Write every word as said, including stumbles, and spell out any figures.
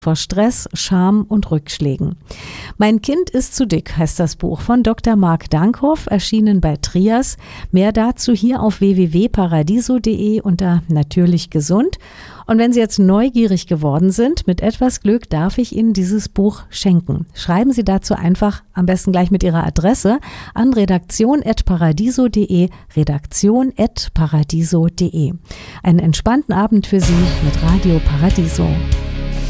vor Stress, Scham und Rückschlägen. Mein Kind ist zu dick, heißt das Buch von Doktor Mark Dankhoff, erschienen bei Trias. Mehr dazu hier auf w w w punkt paradiso punkt de unter Natürlich gesund. Und wenn Sie jetzt neugierig geworden sind, mit etwas Glück darf ich Ihnen dieses Buch schenken. Schreiben Sie dazu einfach, am besten gleich mit Ihrer Adresse, an redaktion at paradiso punkt de, redaktion at paradiso punkt de. Einen entspannten Abend für Sie mit Radio Paradiso.